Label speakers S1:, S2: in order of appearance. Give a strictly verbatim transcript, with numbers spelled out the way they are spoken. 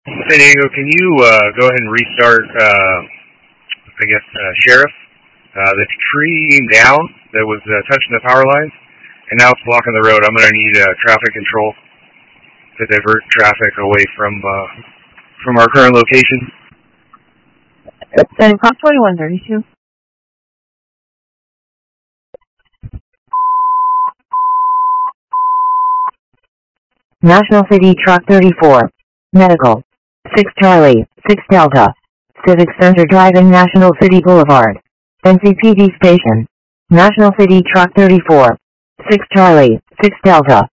S1: San Diego, can you uh, go ahead and restart, uh, I guess, uh, Sheriff? Uh, the tree came down that was uh, touching the power lines, and now it's blocking the road. I'm going to need uh, traffic control to divert traffic away from uh, from our current location.
S2: Then Prop twenty-one thirty-two.
S3: National City Truck thirty-four. Medical. six Charlie, six Delta. Civic Center Driving National City Boulevard. N C P D Station. National City Truck thirty-four. six Charlie, six Delta.